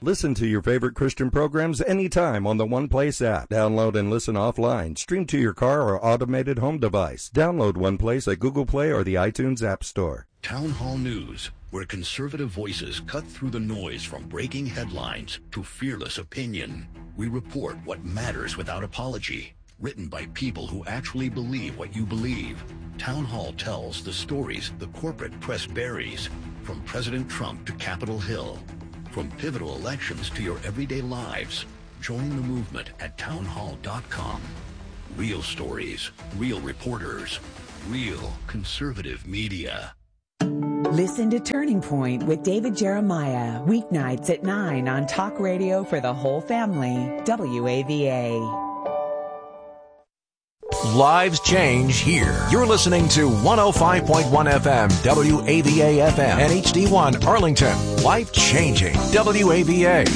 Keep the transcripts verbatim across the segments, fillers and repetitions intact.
Listen to your favorite Christian programs anytime on the One Place app. Download and listen offline. Stream to your car or automated home device. Download One Place at Google Play or the iTunes App Store. Town Hall News, where conservative voices cut through the noise from breaking headlines to fearless opinion. We report what matters without apology. Written by people who actually believe what you believe. Town Hall tells the stories the corporate press buries, from President Trump to Capitol Hill. From pivotal elections to your everyday lives. Join the movement at town hall dot com. Real stories, real reporters, real conservative media. Listen to Turning Point with David Jeremiah, weeknights at nine on Talk Radio for the whole family, W A V A. Lives change here. You're listening to one oh five point one F M, W A V A F M, and H D one Arlington. Life changing, W A V A.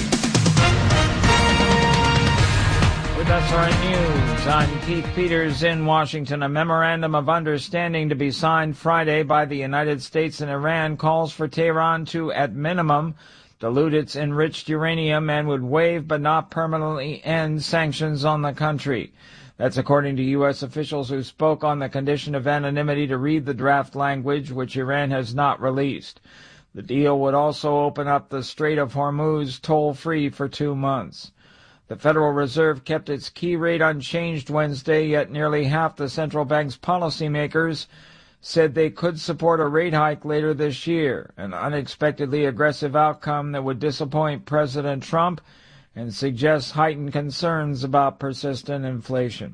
With S R N News, I'm Keith Peters in Washington. A memorandum of understanding to be signed Friday by the United States and Iran calls for Tehran to, at minimum, dilute its enriched uranium and would waive but not permanently end sanctions on the country. That's according to U S officials who spoke on the condition of anonymity to read the draft language, which Iran has not released. The deal would also open up the Strait of Hormuz toll-free for two months. The Federal Reserve kept its key rate unchanged Wednesday, yet nearly half the central bank's policymakers said they could support a rate hike later this year, an unexpectedly aggressive outcome that would disappoint President Trump and suggests heightened concerns about persistent inflation.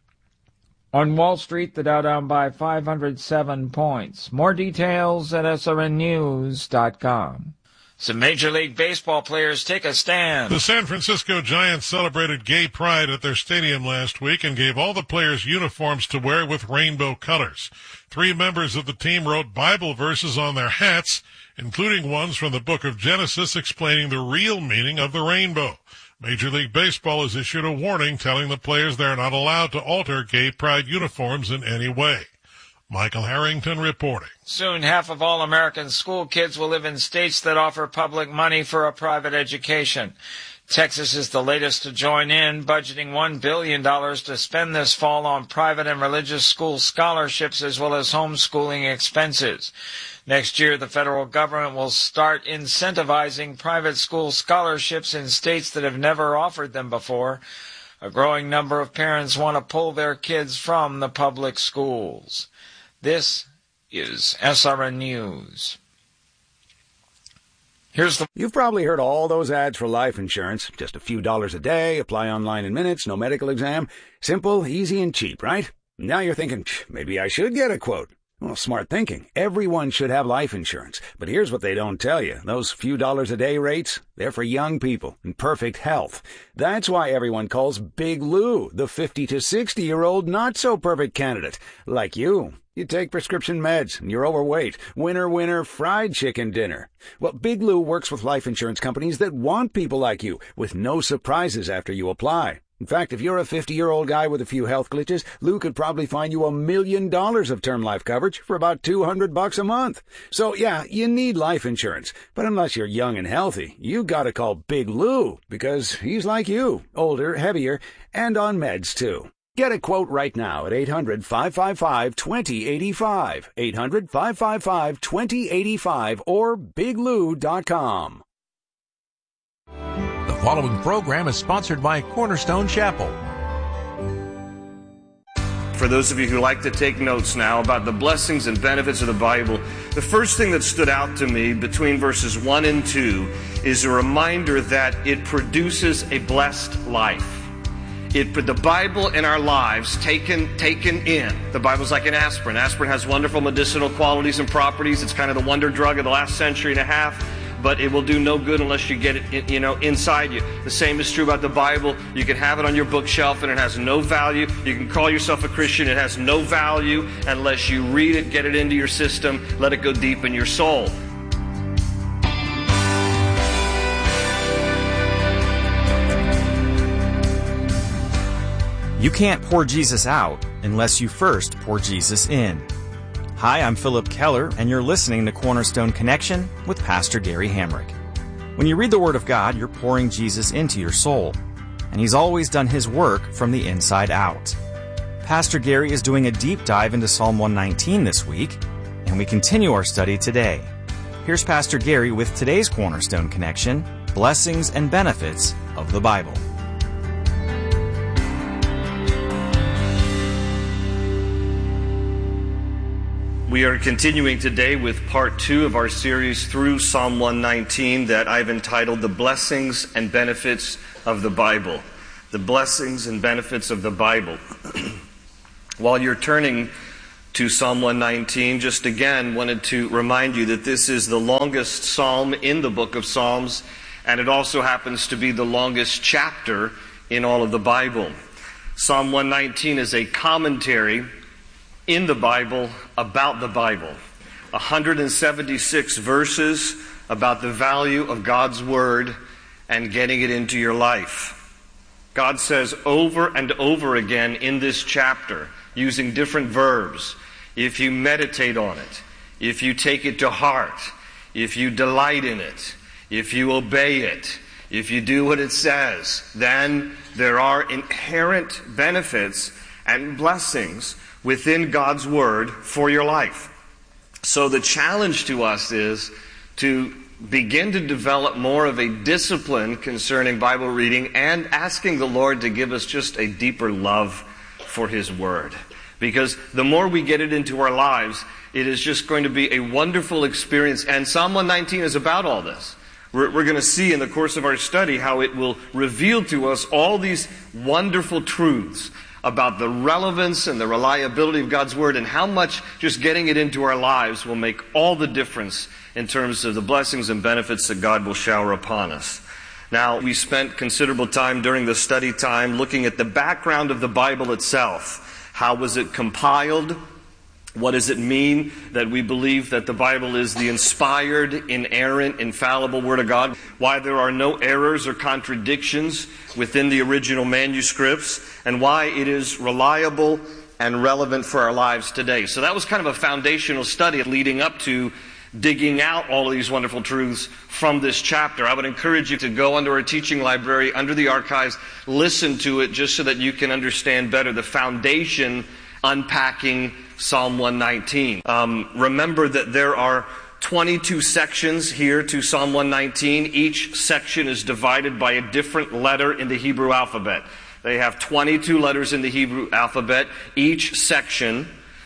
On Wall Street, the Dow down by five hundred seven points. More details at S R N news dot com. Some Major League Baseball players take a stand. The San Francisco Giants celebrated gay pride at their stadium last week and gave all the players uniforms to wear with rainbow colors. Three members of the team wrote Bible verses on their hats, including ones from the book of Genesis explaining the real meaning of the rainbow. Major League Baseball has issued a warning telling the players they are not allowed to alter gay pride uniforms in any way. Michael Harrington reporting. Soon half of all American school kids will live in states that offer public money for a private education. Texas is the latest to join in, budgeting one billion dollars to spend this fall on private and religious school scholarships as well as homeschooling expenses. Next year, the federal government will start incentivizing private school scholarships in states that have never offered them before. A growing number of parents want to pull their kids from the public schools. This is S R N News. Here's the... You've probably heard all those ads for life insurance. Just a few dollars a day, apply online in minutes, no medical exam. Simple, easy, and cheap, right? Now you're thinking, maybe I should get a quote. Well, smart thinking. Everyone should have life insurance. But here's what they don't tell you. Those few dollars a day rates, they're for young people in perfect health. That's why everyone calls Big Lou the fifty to sixty-year-old not-so-perfect candidate. Like you. You take prescription meds, and you're overweight. Winner, winner, fried chicken dinner. Well, Big Lou works with life insurance companies that want people like you, with no surprises after you apply. In fact, if you're a fifty-year-old guy with a few health glitches, Lou could probably find you a million dollars of term life coverage for about two hundred bucks a month. So, yeah, you need life insurance. But unless you're young and healthy, you gotta call Big Lou, because he's like you, older, heavier, and on meds, too. Get a quote right now at eight hundred, five five five, two zero eight five, eight hundred, five five five, two zero eight five, or big lou dot com. The following program is sponsored by Cornerstone Chapel. For those of you who like to take notes now about the blessings and benefits of the Bible, the first thing that stood out to me between verses one and two is a reminder that it produces a blessed life. It, the Bible in our lives, taken taken in. The Bible's like an aspirin. Aspirin has wonderful medicinal qualities and properties. It's kind of the wonder drug of the last century and a half, but it will do no good unless you get it, you know, inside you. The same is true about the Bible. You can have it on your bookshelf and it has no value. You can call yourself a Christian. It has no value unless you read it, get it into your system, let it go deep in your soul. You can't pour Jesus out unless you first pour Jesus in. Hi, I'm Philip Keller, and you're listening to Cornerstone Connection with Pastor Gary Hamrick. When you read the Word of God, you're pouring Jesus into your soul, and He's always done His work from the inside out. Pastor Gary is doing a deep dive into Psalm one nineteen this week, and we continue our study today. Here's Pastor Gary with today's Cornerstone Connection, Blessings and Benefits of the Bible. We are continuing today with part two of our series through Psalm one nineteen that I've entitled The Blessings and Benefits of the Bible. The Blessings and Benefits of the Bible. While you're turning to Psalm one nineteen, just again wanted to remind you that this is the longest psalm in the book of Psalms, and it also happens to be the longest chapter in all of the Bible. Psalm one nineteen is a commentary in the Bible about the Bible. one hundred seventy-six verses about the value of God's Word and getting it into your life. God says over and over again in this chapter, using different verbs, if you meditate on it, if you take it to heart, if you delight in it, if you obey it, if you do what it says, then there are inherent benefits and blessings within God's Word for your life. So the challenge to us is to begin to develop more of a discipline concerning Bible reading and asking the Lord to give us just a deeper love for His Word. Because the more we get it into our lives, it is just going to be a wonderful experience. And Psalm one nineteen is about all this. We're, we're going to see in the course of our study how it will reveal to us all these wonderful truths about the relevance and the reliability of God's Word and how much just getting it into our lives will make all the difference in terms of the blessings and benefits that God will shower upon us. Now, we spent considerable time during the study time looking at the background of the Bible itself. How was it compiled? What does it mean that we believe that the Bible is the inspired, inerrant, infallible Word of God? Why there are no errors or contradictions within the original manuscripts, and why it is reliable and relevant for our lives today. So that was kind of a foundational study leading up to digging out all of these wonderful truths from this chapter. I would encourage you to go under our teaching library, under the archives, listen to it just so that you can understand better the foundation unpacking Psalm one nineteen. Um, remember that there are twenty-two sections here to Psalm one nineteen. Each section is divided by a different letter in the Hebrew alphabet. They have twenty-two letters in the Hebrew alphabet. Each section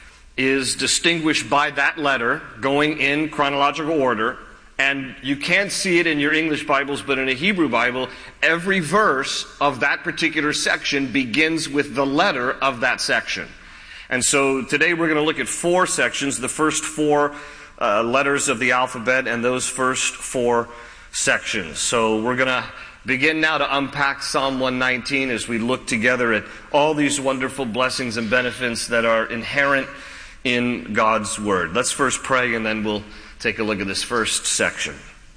is distinguished by that letter going in chronological order. And you can't see it in your English Bibles, but in a Hebrew Bible, every verse of that particular section begins with the letter of that section. And so today we're going to look at four sections, the first four uh, letters of the alphabet and those first four sections. So we're going to begin now to unpack Psalm one nineteen as we look together at all these wonderful blessings and benefits that are inherent in God's Word. Let's first pray and then we'll take a look at this first section.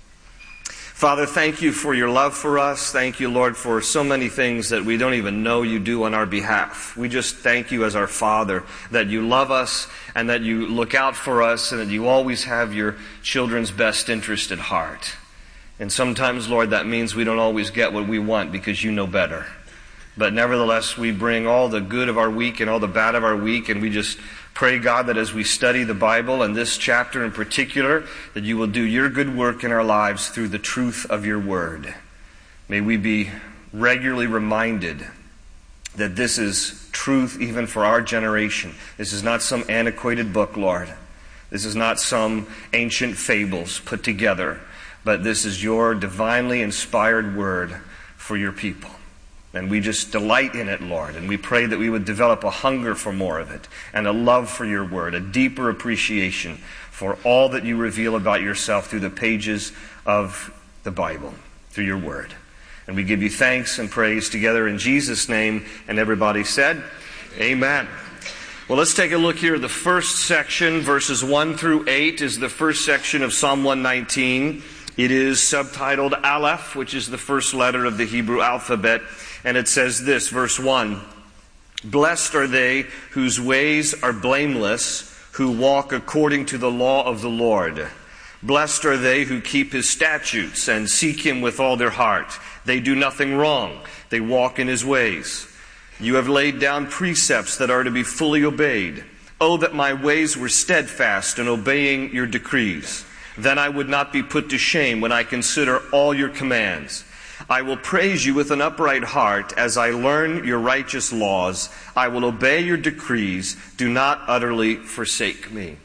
Father, thank you for your love for us. Thank you, Lord, for so many things that we don't even know you do on our behalf. We just thank you as our Father that you love us and that you look out for us and that you always have your children's best interest at heart. And sometimes, Lord, that means we don't always get what we want because you know better. But nevertheless, we bring all the good of our week and all the bad of our week, and we just pray, God, that as we study the Bible and this chapter in particular, that you will do your good work in our lives through the truth of your Word. May we be regularly reminded that this is truth even for our generation. This is not some antiquated book, Lord. This is not some ancient fables put together, but this is your divinely inspired Word for your people. And we just delight in it, Lord. And we pray that we would develop a hunger for more of it and a love for your Word, a deeper appreciation for all that you reveal about yourself through the pages of the Bible, through your Word. And we give you thanks and praise together in Jesus' name. And everybody said, Amen. Well, let's take a look here. The first section, verses one through eight, is the first section of Psalm one nineteen. It is subtitled Aleph, which is the first letter of the Hebrew alphabet. And it says this, verse one, Blessed are they whose ways are blameless, who walk according to the law of the Lord. Blessed are they who keep his statutes and seek him with all their heart. They do nothing wrong. They walk in his ways. You have laid down precepts that are to be fully obeyed. Oh, that my ways were steadfast in obeying your decrees. Then I would not be put to shame when I consider all your commands. I will praise you with an upright heart as I learn your righteous laws. I will obey your decrees. Do not utterly forsake me.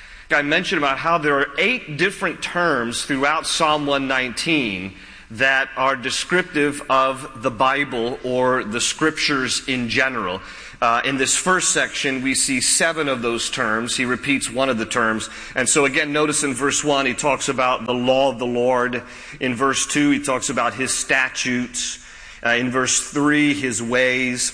I mentioned about how there are eight different terms throughout Psalm one nineteen that are descriptive of the Bible or the Scriptures in general. Uh, in this first section, we see seven of those terms. He repeats one of the terms. And so again, notice in verse one, he talks about the law of the Lord. In verse two, he talks about his statutes. Uh, in verse three, his ways.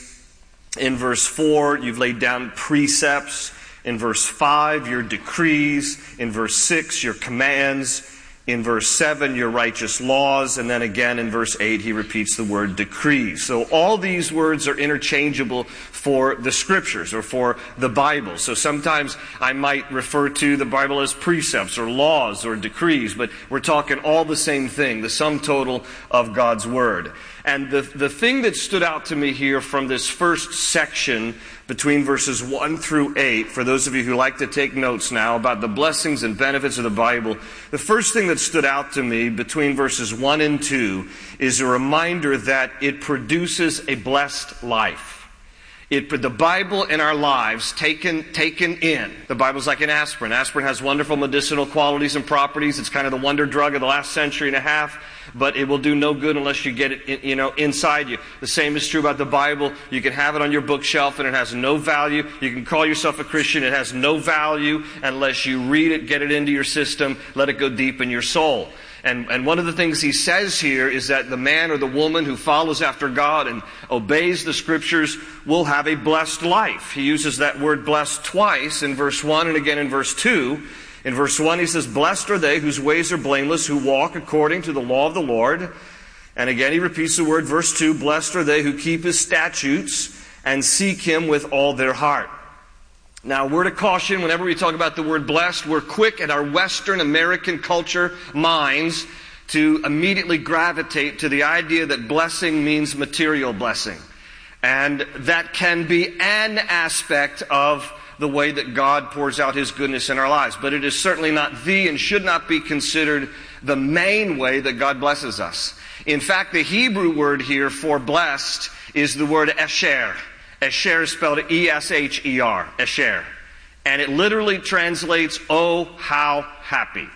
In verse four, you've laid down precepts. In verse five, your decrees. In verse six, your commands. In verse seven, your righteous laws. And then again in verse eight, he repeats the word decrees. So all these words are interchangeable for the Scriptures or for the Bible. So sometimes I might refer to the Bible as precepts or laws or decrees, but we're talking all the same thing, the sum total of God's Word. And the, the thing that stood out to me here from this first section between verses one through eight, for those of you who like to take notes now about the blessings and benefits of the Bible, the first thing that stood out to me between verses one and two is a reminder that it produces a blessed life. It, the Bible in our lives, taken, taken in. The Bible's like an aspirin. Aspirin has wonderful medicinal qualities and properties. It's kind of the wonder drug of the last century and a half. But it will do no good unless you get it, in, you know, inside you. The same is true about the Bible. You can have it on your bookshelf and it has no value. You can call yourself a Christian. It has no value unless you read it, get it into your system, let it go deep in your soul. And, and one of the things he says here is that the man or the woman who follows after God and obeys the Scriptures will have a blessed life. He uses that word blessed twice in verse one and again in verse two. In verse one he says, blessed are they whose ways are blameless, who walk according to the law of the Lord. And again he repeats the word, verse two, blessed are they who keep his statutes and seek him with all their heart. Now, a word of caution, whenever we talk about the word blessed, we're quick in our Western American culture minds to immediately gravitate to the idea that blessing means material blessing. And that can be an aspect of the way that God pours out his goodness in our lives. But it is certainly not the and should not be considered the main way that God blesses us. In fact, the Hebrew word here for blessed is the word esher. Esher is spelled E S H E R, Esher. And it literally translates, oh, how happy.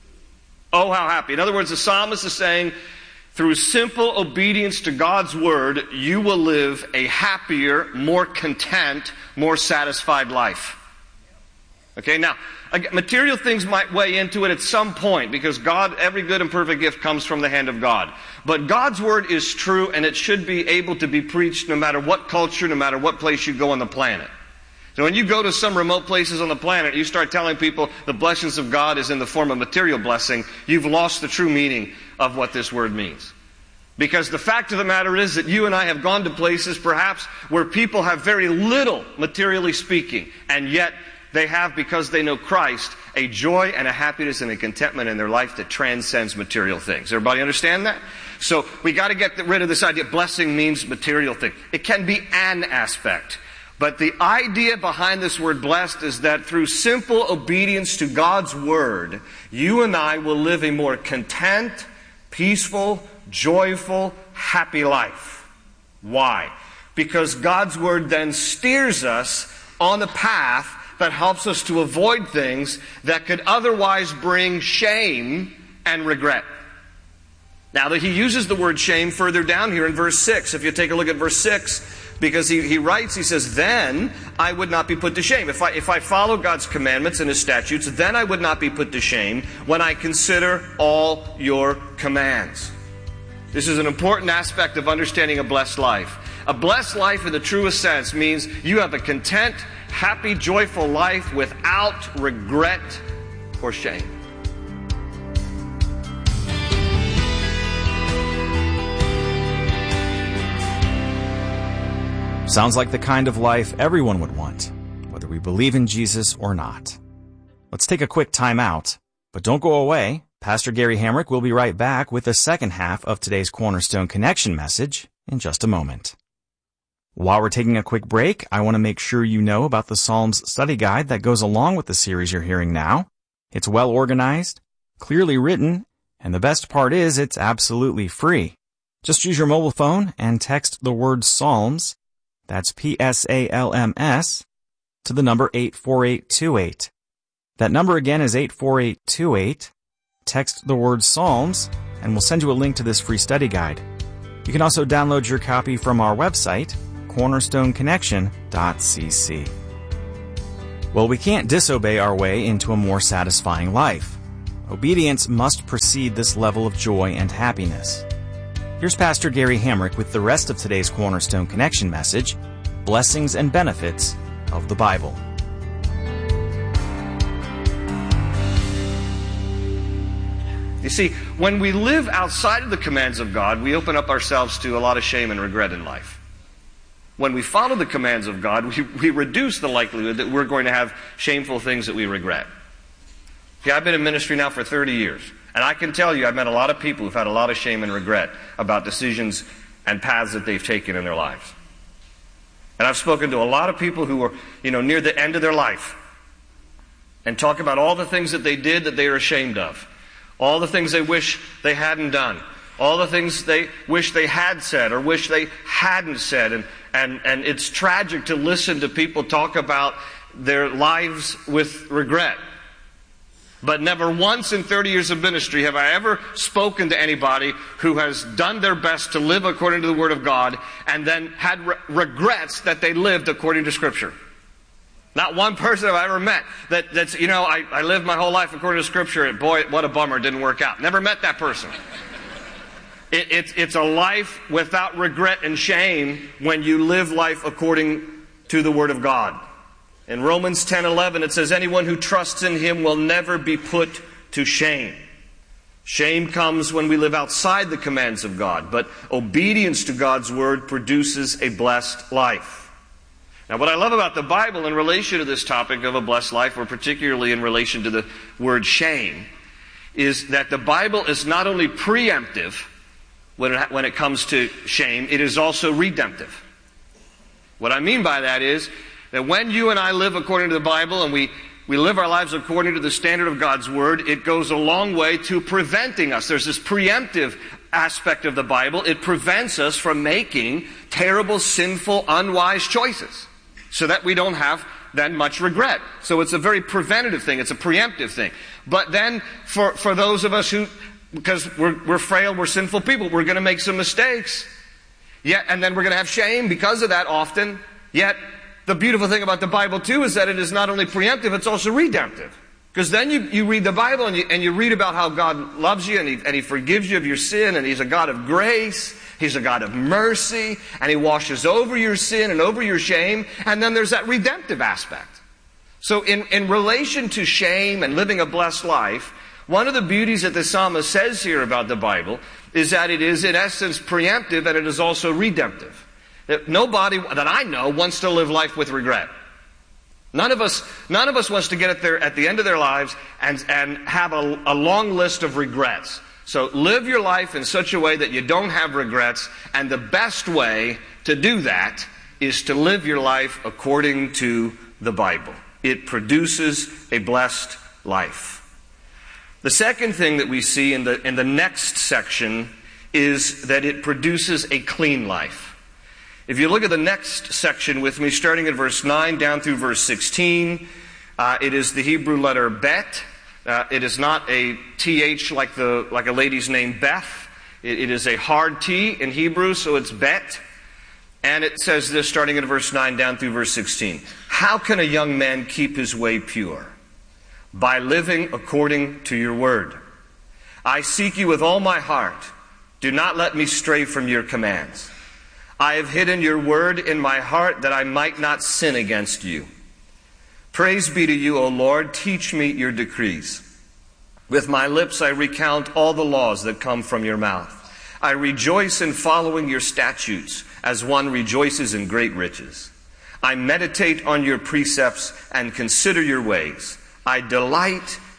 Oh, how happy. In other words, the psalmist is saying, through simple obedience to God's word, you will live a happier, more content, more satisfied life. Okay, now, material things might weigh into it at some point because God, every good and perfect gift comes from the hand of God. But God's word is true and it should be able to be preached no matter what culture, no matter what place you go on the planet. So when you go to some remote places on the planet, you start telling people the blessings of God is in the form of material blessing, you've lost the true meaning of what this word means. Because the fact of the matter is that you and I have gone to places perhaps where people have very little materially speaking, and yet they have, because they know Christ, a joy and a happiness and a contentment in their life that transcends material things. Everybody understand that? So we got to get rid of this idea blessing means material thing. It can be an aspect. But the idea behind this word blessed is that through simple obedience to God's word, you and I will live a more content, peaceful, joyful, happy life. Why? Because God's word then steers us on the path that helps us to avoid things that could otherwise bring shame and regret. Now that he uses the word shame further down here in verse six. If you take a look at verse six, because he, he writes, he says, then I would not be put to shame. If I, if I follow God's commandments and his statutes, then I would not be put to shame when I consider all your commands. This is an important aspect of understanding a blessed life. A blessed life in the truest sense means you have a content, happy, joyful life without regret or shame. Sounds like the kind of life everyone would want, whether we believe in Jesus or not. Let's take a quick time out But don't go away. Pastor Gary Hamrick will be right back with the second half of today's Cornerstone Connection message in just a moment. While we're taking a quick break, I want to make sure you know about the Psalms study guide that goes along with the series you're hearing now. It's well organized, clearly written, and the best part is it's absolutely free. Just use your mobile phone and text the word Psalms, that's P S A L M S, to the number eight four eight two eight. That number again is eight four eight two eight. Text the word Psalms, and we'll send you a link to this free study guide. You can also download your copy from our website, cornerstone connection dot c c. Well, we can't disobey our way into a more satisfying life. Obedience must precede this level of joy and happiness. Here's Pastor Gary Hamrick with the rest of today's Cornerstone Connection message, Blessings and Benefits of the Bible. You see, when we live outside of the commands of God, we open up ourselves to a lot of shame and regret in life. When we follow the commands of God, we, we reduce the likelihood that we're going to have shameful things that we regret. See, I've been in ministry now for thirty years, and I can tell you I've met a lot of people who've had a lot of shame and regret about decisions and paths that they've taken in their lives. And I've spoken to a lot of people who are, you know, near the end of their life and talk about all the things that they did that they are ashamed of. All the things they wish they hadn't done. All the things they wish they had said or wish they hadn't said. And, and, and it's tragic to listen to people talk about their lives with regret. But never once in thirty years of ministry have I ever spoken to anybody who has done their best to live according to the Word of God and then had re- regrets that they lived according to Scripture. Not one person have I ever met that, that's, you know, I, I lived my whole life according to Scripture, and boy, what a bummer, it didn't work out. Never met that person. It, it's, it's a life without regret and shame when you live life according to the Word of God. In Romans ten eleven, it says, anyone who trusts in Him will never be put to shame. Shame comes when we live outside the commands of God, but obedience to God's Word produces a blessed life. Now, what I love about the Bible in relation to this topic of a blessed life, or particularly in relation to the word shame, is that the Bible is not only preemptive when it, when it comes to shame, it is also redemptive. What I mean by that is that when you and I live according to the Bible and we, we live our lives according to the standard of God's Word, it goes a long way to preventing us. There's this preemptive aspect of the Bible. It prevents us from making terrible, sinful, unwise choices so that we don't have then much regret. So it's a very preventative thing. It's a preemptive thing. But then for, for those of us who, because we're, we're frail, we're sinful people, we're going to make some mistakes. Yet, and then we're going to have shame because of that often. Yet, the beautiful thing about the Bible, too, is that it is not only preemptive, it's also redemptive. Because then you, you read the Bible and you, and you read about how God loves you and he, and He forgives you of your sin, and He's a God of grace, He's a God of mercy, and He washes over your sin and over your shame, and then there's that redemptive aspect. So in, in relation to shame and living a blessed life, one of the beauties that the psalmist says here about the Bible is that it is in essence preemptive and it is also redemptive. That nobody that I know wants to live life with regret. None of us, none of us wants to get at their, at the end of their lives and, and have a, a long list of regrets. So live your life in such a way that you don't have regrets, and the best way to do that is to live your life according to the Bible. It produces a blessed life. The second thing that we see in the, in the next section is that it produces a clean life. If you look at the next section with me, starting at verse nine down through verse sixteen, uh, it is the Hebrew letter bet. Uh, it is not a T H like the like a lady's name Beth. It, it is a hard T in Hebrew, so it's bet. And it says this, starting at verse nine down through verse sixteen. How can a young man keep his way pure? By living according to your word. I seek you with all my heart. Do not let me stray from your commands. I have hidden your word in my heart that I might not sin against you. Praise be to you, O Lord. Teach me your decrees. With my lips I recount all the laws that come from your mouth. I rejoice in following your statutes as one rejoices in great riches. I meditate on your precepts and consider your ways. I delight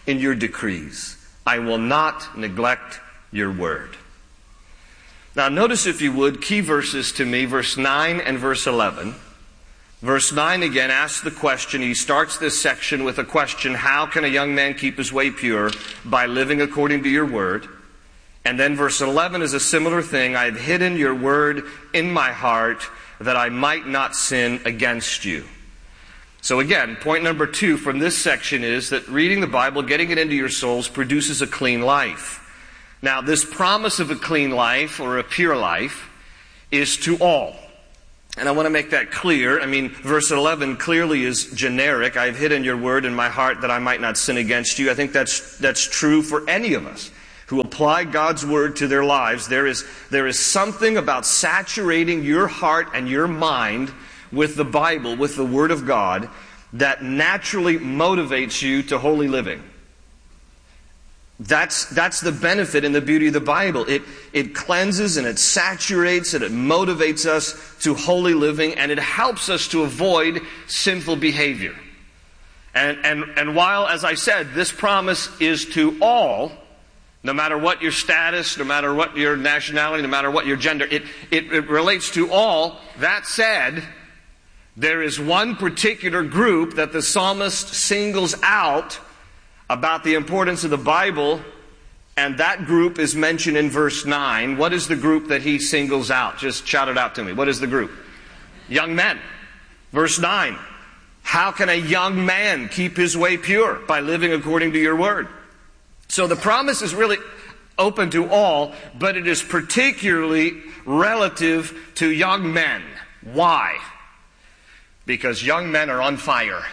in your decrees. I will not neglect your word. Now notice, if you would, key verses to me, verse nine and verse eleven. Verse nine again asks the question, he starts this section with a question, how can a young man keep his way pure? By living according to your word. And then verse eleven is a similar thing, I have hidden your word in my heart that I might not sin against you. So again, point number two from this section is that reading the Bible, getting it into your souls, produces a clean life. Now, this promise of a clean life or a pure life is to all. And I want to make that clear. I mean, verse eleven clearly is generic. I've hidden your word in my heart that I might not sin against you. I think that's that's true for any of us who apply God's word to their lives. There is, there is something about saturating your heart and your mind with the Bible, with the Word of God, that naturally motivates you to holy living. That's, that's the benefit and the beauty of the Bible. It, it cleanses and it saturates and it motivates us to holy living, and it helps us to avoid sinful behavior. And, and, and while, as I said, this promise is to all, no matter what your status, no matter what your nationality, no matter what your gender, it, it, it relates to all. That said, there is one particular group that the psalmist singles out about the importance of the Bible, and that group is mentioned in verse nine. What is the group that he singles out? Just shout it out to me. What is the group? Young men. Verse nine. How can a young man keep his way pure? By living according to your word. So the promise is really open to all, but it is particularly relative to young men. Why? Because young men are on fire.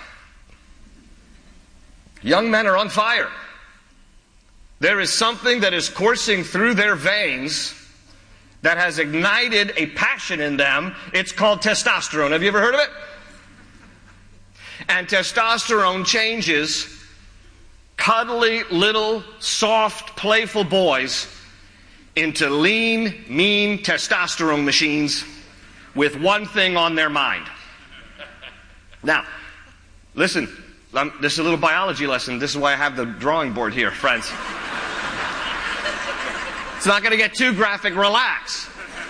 Young men are on fire. There is something that is coursing through their veins that has ignited a passion in them. It's called testosterone. Have you ever heard of it? And testosterone changes cuddly, little, soft, playful boys into lean, mean testosterone machines with one thing on their mind. Now, listen, um, this is a little biology lesson. This is why I have the drawing board here, friends. It's not going to get too graphic. Relax.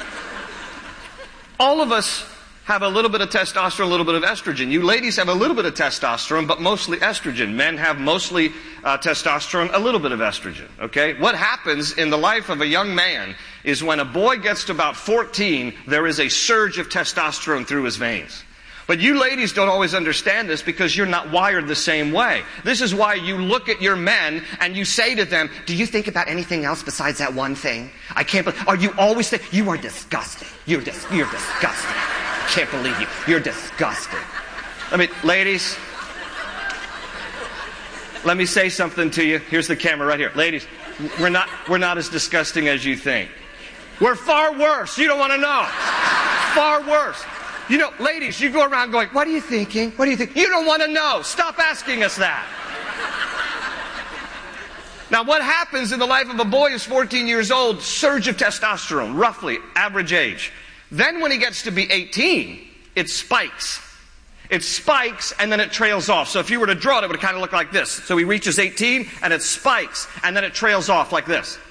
All of us have a little bit of testosterone, a little bit of estrogen. You ladies have a little bit of testosterone, but mostly estrogen. Men have mostly uh, testosterone, a little bit of estrogen. Okay? What happens in the life of a young man is when a boy gets to about fourteen, there is a surge of testosterone through his veins. But you ladies don't always understand this because you're not wired the same way. This is why you look at your men and you say to them, do you think about anything else besides that one thing? I can't believe, or you always say, you are disgusting. You're, dis- you're disgusting. I can't believe you. You're disgusting. I mean, ladies, let me say something to you. Here's the camera right here. Ladies, we're not, we're not as disgusting as you think. We're far worse. You don't want to know. Far worse. You know, ladies, you go around going, what are you thinking? What do you think? You don't want to know. Stop asking us that. Now, what happens in the life of a boy who's fourteen years old? Surge of testosterone, roughly, average age. Then when he gets to be eighteen, it spikes. It spikes and then it trails off. So if you were to draw it, it would kind of look like this. So he reaches eighteen and it spikes and then it trails off like this.